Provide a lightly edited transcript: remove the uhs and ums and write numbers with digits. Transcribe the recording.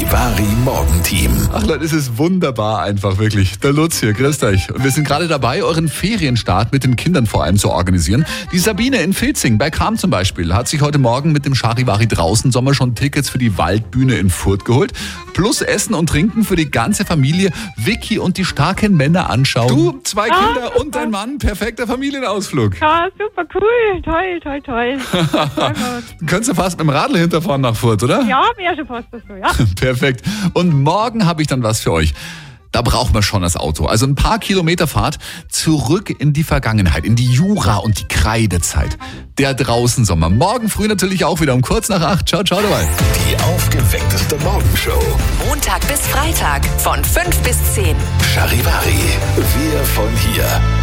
Charivari Morgenteam. Ach Leute, es ist wunderbar einfach, wirklich. Der Lutz hier, grüßt euch. Und wir sind gerade dabei, euren Ferienstart mit den Kindern vor allem zu organisieren. Die Sabine in Vilzing bei Cham zum Beispiel hat sich heute Morgen mit dem Charivari draußen Sommer schon Tickets für die Waldbühne in Furth geholt. Plus Essen und Trinken für die ganze Familie. Vicky und die starken Männer anschauen. Du, 2 Kinder und dein Mann, perfekter Familienausflug. Ja, super cool. Toll, toll, toll. Könntest du fast mit dem Radl hinterfahren nach Furth, oder? Ja, wäre schon fast so, ja. Perfekt. Und morgen habe ich dann was für euch. Da braucht man schon das Auto. Also ein paar Kilometer Fahrt zurück in die Vergangenheit, in die Jura- und die Kreidezeit. Der Draußensommer. Morgen früh natürlich auch wieder um kurz nach 8. Ciao, ciao dabei. Die aufgeweckteste Morgenshow. Montag bis Freitag von 5 bis 10. Charivari. Wir von hier.